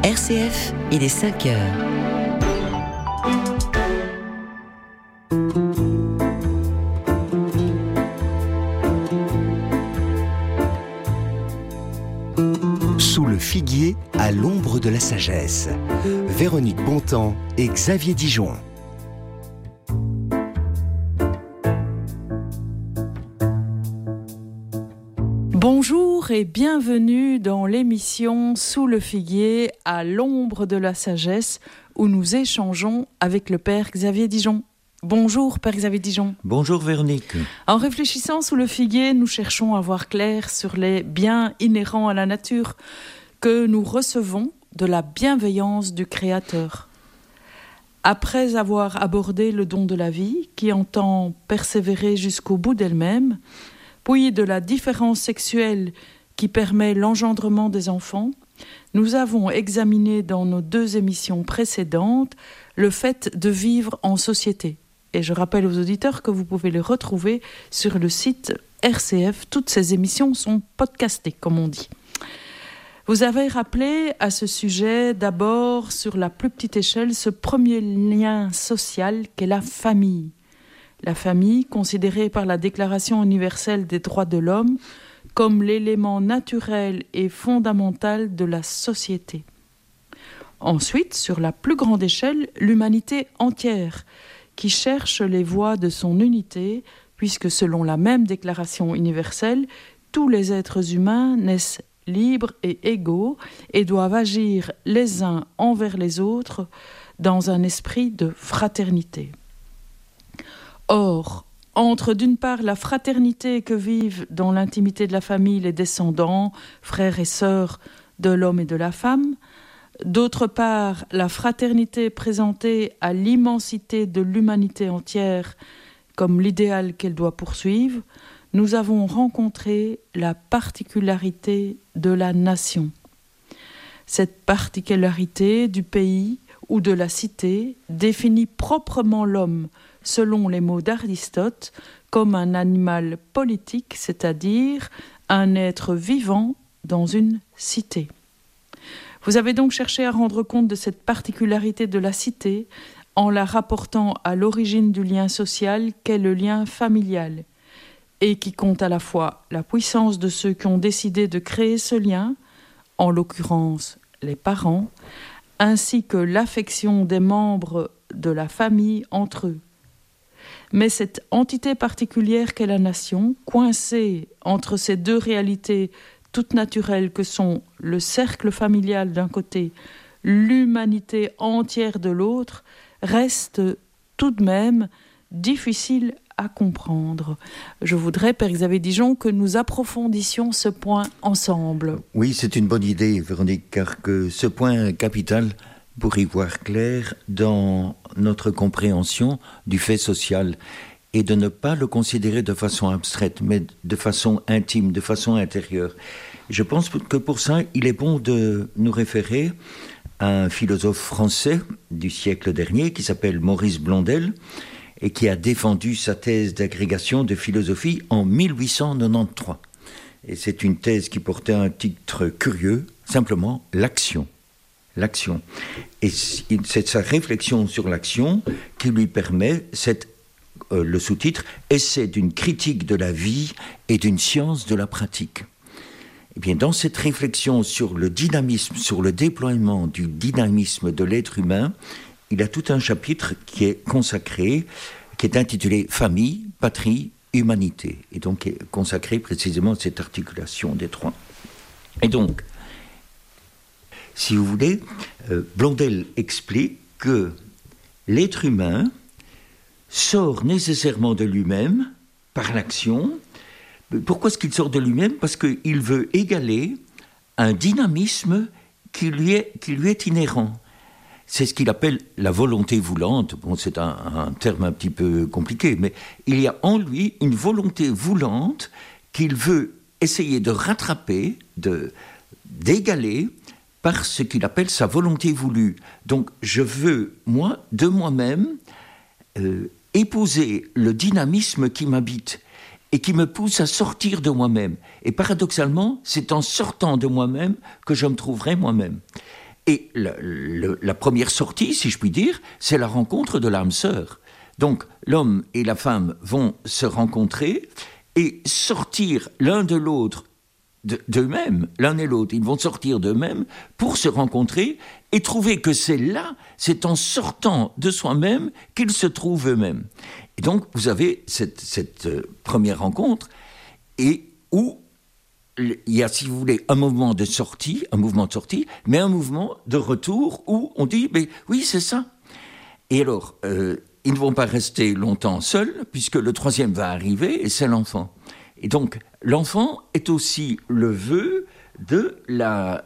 RCF, il est 5 heures. Sous le figuier, à l'ombre de la sagesse. Véronique Bontemps et Xavier Dijon. Bonjour et bienvenue dans l'émission Sous le figuier, à l'ombre de la sagesse, où nous échangeons avec le Père Xavier Dijon. Bonjour Père Xavier Dijon. Bonjour Véronique. En réfléchissant sous le figuier, nous cherchons à voir clair sur les biens inhérents à la nature que nous recevons de la bienveillance du Créateur. Après avoir abordé le don de la vie, qui entend persévérer jusqu'au bout d'elle-même, puis de la différence sexuelle qui permet l'engendrement des enfants, nous avons examiné dans nos 2 émissions précédentes le fait de vivre en société. Et je rappelle aux auditeurs que vous pouvez les retrouver sur le site RCF. Toutes ces émissions sont podcastées, comme on dit. Vous avez rappelé à ce sujet, d'abord, sur la plus petite échelle, ce premier lien social qu'est la famille. La famille, considérée par la Déclaration universelle des droits de l'homme comme l'élément naturel et fondamental de la société. Ensuite, sur la plus grande échelle, l'humanité entière, qui cherche les voies de son unité, puisque selon la même Déclaration universelle, tous les êtres humains naissent libres et égaux et doivent agir les uns envers les autres dans un esprit de fraternité. Or, entre d'une part la fraternité que vivent dans l'intimité de la famille les descendants, frères et sœurs de l'homme et de la femme, d'autre part la fraternité présentée à l'immensité de l'humanité entière comme l'idéal qu'elle doit poursuivre, nous avons rencontré la particularité de la nation. Cette particularité du pays ou de la cité définit proprement l'homme, selon les mots d'Aristote, comme un animal politique, c'est-à-dire un être vivant dans une cité. Vous avez donc cherché à rendre compte de cette particularité de la cité en la rapportant à l'origine du lien social qu'est le lien familial, et qui compte à la fois la puissance de ceux qui ont décidé de créer ce lien, en l'occurrence les parents, ainsi que l'affection des membres de la famille entre eux. Mais cette entité particulière qu'est la nation, coincée entre ces 2 réalités toutes naturelles que sont le cercle familial d'un côté, l'humanité entière de l'autre, reste tout de même difficile à comprendre. Je voudrais, Père Xavier Dijon, que nous approfondissions ce point ensemble. Oui, c'est une bonne idée, Véronique, car que ce point capital pour y voir clair dans notre compréhension du fait social et de ne pas le considérer de façon abstraite, mais de façon intime, de façon intérieure. Je pense que pour ça, il est bon de nous référer à un philosophe français du siècle dernier qui s'appelle Maurice Blondel et qui a défendu sa thèse d'agrégation de philosophie en 1893. Et c'est une thèse qui portait un titre curieux, simplement l'action. L'action. Et c'est sa réflexion sur l'action qui lui permet le sous-titre « Essai d'une critique de la vie et d'une science de la pratique ». Eh bien, dans cette réflexion sur le dynamisme, sur le déploiement du dynamisme de l'être humain, il a tout un chapitre qui est consacré, qui est intitulé « Famille, patrie, humanité ». Et donc, qui est consacré précisément à cette articulation des 3. Et donc, si vous voulez, Blondel explique que l'être humain sort nécessairement de lui-même par l'action. Pourquoi est-ce qu'il sort de lui-même ? Parce qu'il veut égaler un dynamisme qui lui est inhérent. C'est ce qu'il appelle la volonté voulante. Bon, c'est un terme un petit peu compliqué, mais il y a en lui une volonté voulante qu'il veut essayer de rattraper, d'égaler par ce qu'il appelle sa volonté voulue. Donc, je veux, moi, de moi-même, épouser le dynamisme qui m'habite et qui me pousse à sortir de moi-même. Et paradoxalement, c'est en sortant de moi-même que je me trouverai moi-même. Et la première sortie, si je puis dire, c'est la rencontre de l'âme sœur. Donc, l'homme et la femme vont se rencontrer et sortir l'un de l'autre d'eux-mêmes, l'un et l'autre. Ils vont sortir d'eux-mêmes pour se rencontrer et trouver que c'est en sortant de soi-même qu'ils se trouvent eux-mêmes. Et donc, vous avez cette première rencontre et où il y a, si vous voulez, un mouvement de sortie, mais un mouvement de retour où on dit, mais oui, c'est ça. Et alors, ils ne vont pas rester longtemps seuls, puisque le troisième va arriver, et c'est l'enfant. Et donc, l'enfant est aussi le vœu de la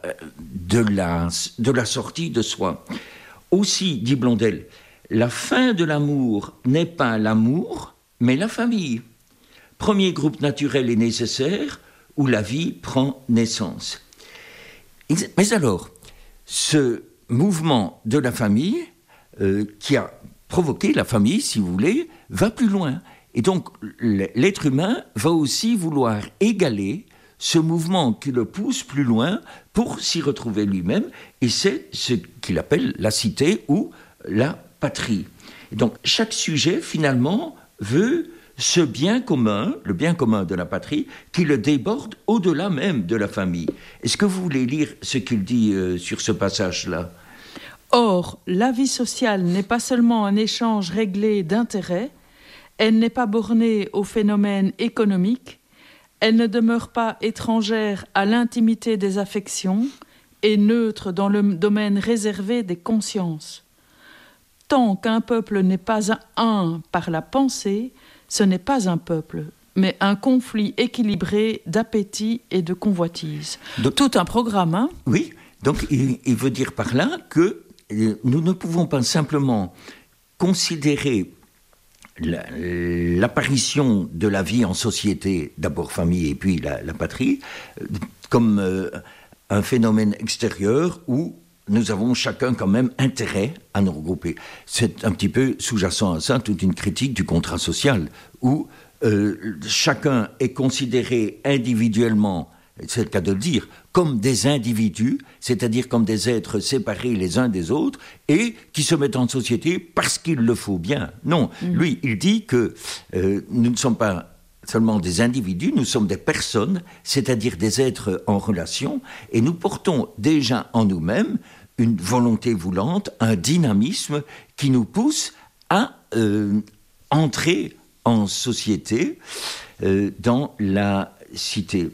sortie de soi. Aussi, dit Blondel, la fin de l'amour n'est pas l'amour, mais la famille. Premier groupe naturel et nécessaire, où la vie prend naissance. Mais alors, ce mouvement de la famille, qui a provoqué la famille, si vous voulez, va plus loin. Et donc, l'être humain va aussi vouloir égaler ce mouvement qui le pousse plus loin pour s'y retrouver lui-même, et c'est ce qu'il appelle la cité ou la patrie. Et donc, chaque sujet, finalement, veut ce bien commun, le bien commun de la patrie, qui le déborde au-delà même de la famille. Est-ce que vous voulez lire ce qu'il dit sur ce passage-là ? Or, la vie sociale n'est pas seulement un échange réglé d'intérêts, elle n'est pas bornée aux phénomènes économiques, elle ne demeure pas étrangère à l'intimité des affections et neutre dans le domaine réservé des consciences. Tant qu'un peuple n'est pas un par la pensée, ce n'est pas un peuple, mais un conflit équilibré d'appétit et de convoitise. Donc, tout un programme, hein ? Oui, donc il veut dire par là que nous ne pouvons pas simplement considérer l'apparition de la vie en société, d'abord famille et puis la patrie, comme un phénomène extérieur où nous avons chacun quand même intérêt à nous regrouper. C'est un petit peu sous-jacent à ça toute une critique du contrat social, où chacun est considéré individuellement, c'est le cas de le dire, comme des individus, c'est-à-dire comme des êtres séparés les uns des autres, et qui se mettent en société parce qu'il le faut bien. Non, lui, il dit que nous ne sommes pas seulement des individus, nous sommes des personnes, c'est-à-dire des êtres en relation, et nous portons déjà en nous-mêmes une volonté voulante, un dynamisme qui nous pousse à entrer en société dans la cité.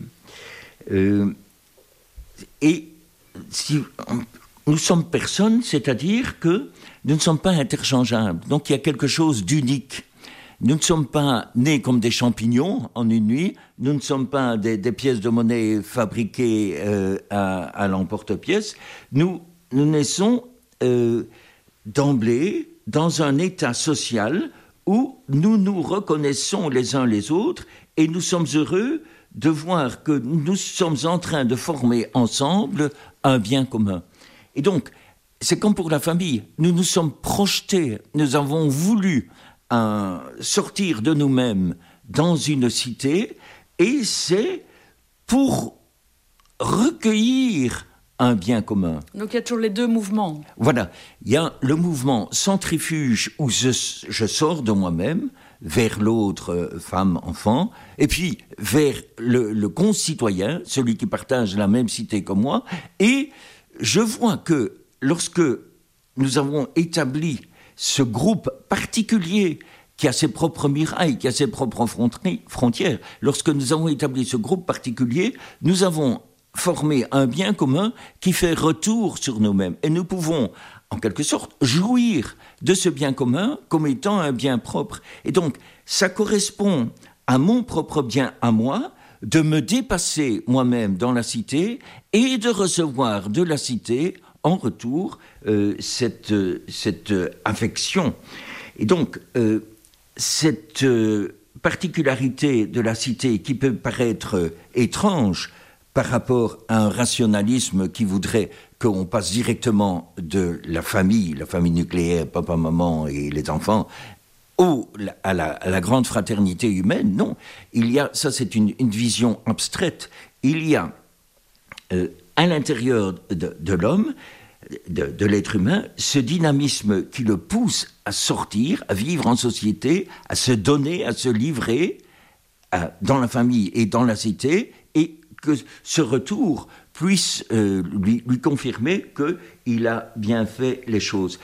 Et si nous sommes personnes, c'est-à-dire que nous ne sommes pas interchangeables. Donc il y a quelque chose d'unique. Nous ne sommes pas nés comme des champignons en une nuit. Nous ne sommes pas des pièces de monnaie fabriquées à l'emporte-pièce. Nous naissons d'emblée dans un état social où nous nous reconnaissons les uns les autres et nous sommes heureux de voir que nous sommes en train de former ensemble un bien commun. Et donc, c'est comme pour la famille. Nous nous sommes projetés, nous avons voulu sortir de nous-mêmes dans une cité, et c'est pour recueillir un bien commun. Donc il y a toujours les deux mouvements. Voilà, il y a le mouvement centrifuge où je sors de moi-même vers l'autre, femme, enfant, et puis vers le concitoyen, celui qui partage la même cité que moi, et je vois que lorsque nous avons établi ce groupe particulier qui a ses propres murailles, qui a ses propres frontières, lorsque nous avons établi ce groupe particulier, nous avons formé un bien commun qui fait retour sur nous-mêmes. Et nous pouvons, en quelque sorte, jouir de ce bien commun comme étant un bien propre. Et donc, ça correspond à mon propre bien à moi, de me dépasser moi-même dans la cité et de recevoir de la cité, en retour, cette affection. Et donc, cette particularité de la cité qui peut paraître étrange par rapport à un rationalisme qui voudrait qu'on passe directement de la famille nucléaire, papa, maman et les enfants, à la grande fraternité humaine, non. Il y a, ça c'est une vision abstraite, il y a à l'intérieur de l'homme de l'être humain, ce dynamisme qui le pousse à sortir, à vivre en société, à se donner, à se livrer dans la famille et dans la cité, et que ce retour puisse lui confirmer qu'il a bien fait les choses.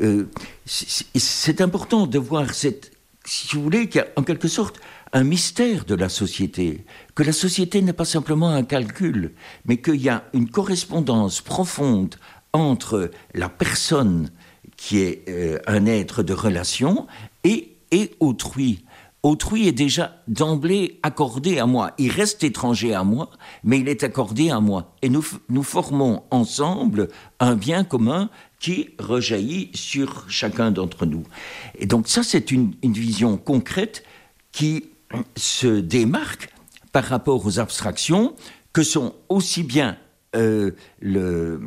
C'est important de voir si vous voulez, qu'il y a en quelque sorte un mystère de la société, que la société n'est pas simplement un calcul, mais qu'il y a une correspondance profonde entre la personne qui est un être de relation et autrui. Autrui est déjà d'emblée accordé à moi. Il reste étranger à moi, mais il est accordé à moi. Et nous formons ensemble un bien commun qui rejaillit sur chacun d'entre nous. Et donc ça, c'est une vision concrète qui se démarque par rapport aux abstractions que sont aussi bien le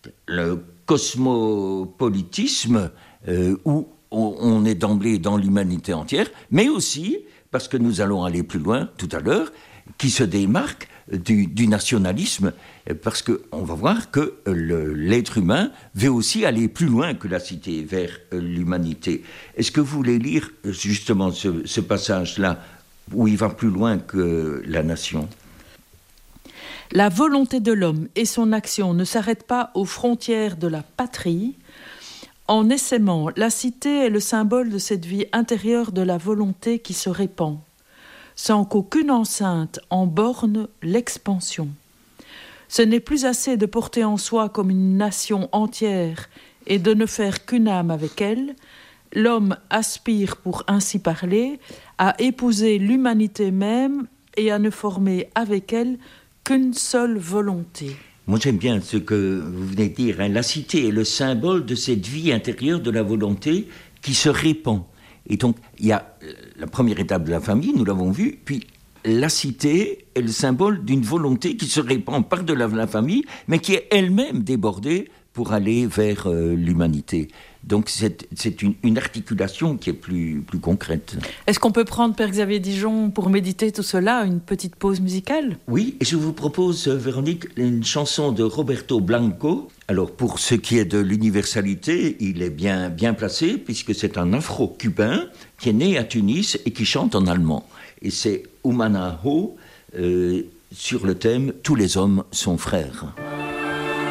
cosmopolitisme où on est d'emblée dans l'humanité entière, mais aussi, parce que nous allons aller plus loin tout à l'heure, qui se démarque du nationalisme, parce qu'on va voir que l'être humain veut aussi aller plus loin que la cité, vers l'humanité. Est-ce que vous voulez lire justement ce passage-là, où il va plus loin que la nation ? La volonté de l'homme et son action ne s'arrêtent pas aux frontières de la patrie. En essaimant, la cité est le symbole de cette vie intérieure de la volonté qui se répand, sans qu'aucune enceinte en borne l'expansion. Ce n'est plus assez de porter en soi comme une nation entière et de ne faire qu'une âme avec elle. L'homme aspire, pour ainsi parler, à épouser l'humanité même et à ne former avec elle qu'une seule volonté. Moi, j'aime bien ce que vous venez de dire. La cité est le symbole de cette vie intérieure de la volonté qui se répand. Et donc, il y a la première étape de la famille, nous l'avons vu, puis la cité est le symbole d'une volonté qui se répand par-delà la famille, mais qui est elle-même débordée pour aller vers l'humanité. Donc c'est une articulation qui est plus concrète. Est-ce qu'on peut prendre, Père Xavier Dijon, pour méditer tout cela, une petite pause musicale ? Oui, et je vous propose, Véronique, une chanson de Roberto Blanco. Alors pour ce qui est de l'universalité, il est bien placé, puisque c'est un afro-cubain qui est né à Tunis et qui chante en allemand. Et c'est Umanaho sur le thème « Tous les hommes sont frères ».